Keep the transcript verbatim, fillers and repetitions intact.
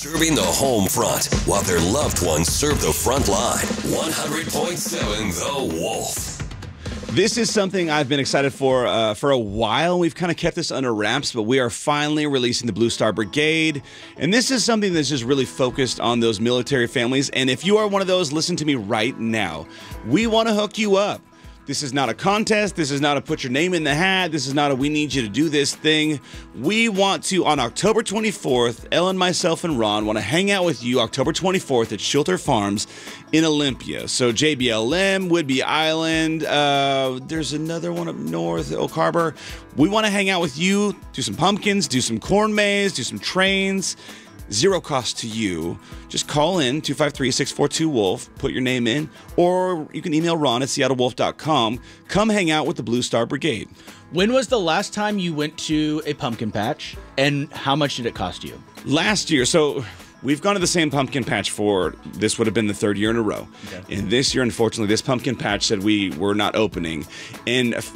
Serving the home front while their loved ones serve the front line. one hundred point seven The Wolf. This is something I've been excited for uh, for a while. We've kind of kept this under wraps, but we are finally releasing the Blue Star Brigade. And this is something that's just really focused on those military families. And if you are one of those, listen to me right now. We want to hook you up. This is not a contest. This is not a put your name in the hat. This is not a we need you to do this thing. We want to, on October twenty-fourth, Ellen, myself, and Ron want to hang out with you October twenty-fourth at Shelter Farms in Olympia. So J B L M, Whidbey Island, uh, there's another one up north, Oak Harbor. We want to hang out with you, do some pumpkins, do some corn maze, do some trains. Zero cost to you. Just call in two five three, six four two, WOLF, put your name in, or you can email Ron at seattle wolf dot com. Come hang out with the Blue Star Brigade. When was the last time you went to a pumpkin patch, and how much did it cost you? Last year, so we've gone to the same pumpkin patch for, this would have been the third year in a row. Okay. And this year, unfortunately, this pumpkin patch said we were not opening. And